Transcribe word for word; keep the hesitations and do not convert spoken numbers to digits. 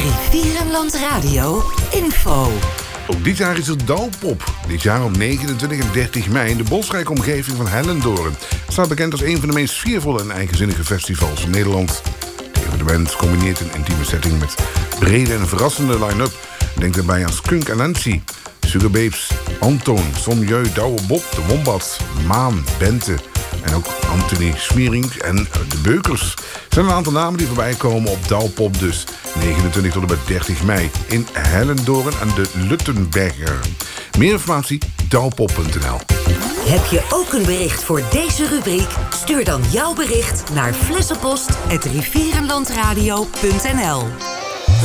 Rivierenland Radio info. Ook dit jaar is er Douwpop. Dit jaar op negenentwintig en dertig mei in de bosrijke omgeving van Hellendoorn. Het staat bekend als een van de meest sfeervolle en eigenzinnige festivals in Nederland. Het evenement combineert een intieme setting met brede en verrassende line-up. Denk daarbij aan Skunk en Nancy, Sugar Babes, Antoon, Somjeu, Douwe Bob, De Wombat, Maan, Bente en ook Anthony Smierink en De Beukers. Er zijn een aantal namen die voorbij komen op Douwpop dus. negenentwintig tot en met dertig mei in Hellendoorn aan de Luttenberger. Meer informatie douwpop punt n l. Heb je ook een bericht voor deze rubriek? Stuur dan jouw bericht naar flessenpost apenstaartje rivierenlandradio punt n l.